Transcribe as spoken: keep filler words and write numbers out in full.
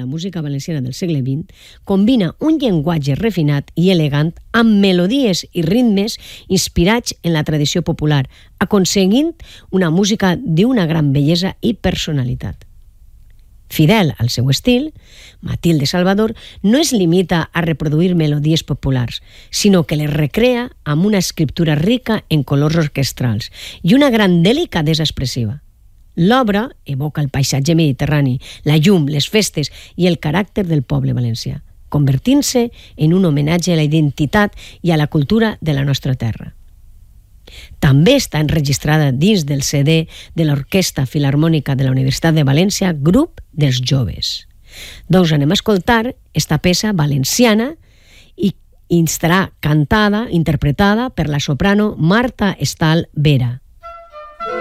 la música valenciana del segle vint, combina un llenguatge refinat i elegant amb melodies i ritmes inspirats en la tradició popular, aconseguint una música d'una gran bellesa i personalitat. Fidel al seu estil, Matilde Salvador no es limita a reproduir melodies populars, sinó que les recrea amb una escriptura rica en colors orquestrals i una gran delicadesa expressiva. L'obra evoca el paisatge mediterrani, la llum, les festes i el caràcter del poble valencià, convertint-se en un homenatge a la identitat i a la cultura de la nostra terra. També està enregistrada dins del C D de l'Orquestra Filharmònica de la Universitat de València, Grup dels Joves. Doncs anem a escoltar esta peça valenciana i estarà cantada, interpretada per la soprano Marta Estal Vera.